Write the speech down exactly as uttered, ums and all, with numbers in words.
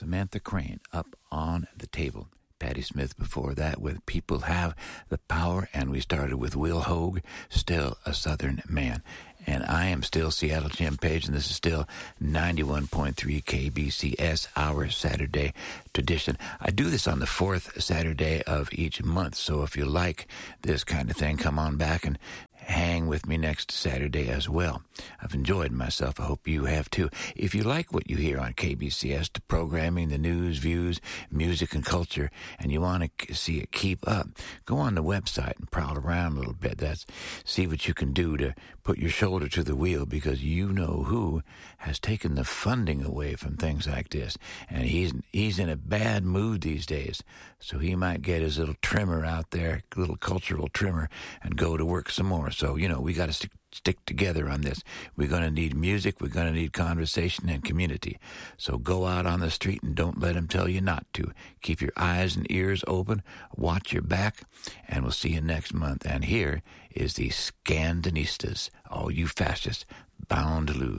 Samantha Crane, Up on the Table. Patti Smith before that with People Have the Power, and we started with Will Hoge, Still a Southern Man. And I am still Seattle Jim Page, and this is still ninety-one point three K B C S, our Saturday tradition. I do this on the fourth Saturday of each month, so if you like this kind of thing, come on back and hang with me next Saturday as well. I've enjoyed myself. I hope you have too. If you like what you hear on K B C S, the programming, the news, views, music, and culture, and you want to see it keep up, go on the website and prowl around a little bit. That's see what you can do to put your shoulder to the wheel, because you know who has taken the funding away from things like this. And he's he's in a bad mood these days, so he might get his little trimmer out there, little cultural trimmer, and go to work some more. So, you know, we got to stick, stick together on this. We're going to need music. We're going to need conversation and community. So go out on the street and don't let them tell you not to. Keep your eyes and ears open. Watch your back. And we'll see you next month. And here is the Scandinistas, all you fascists bound to lose.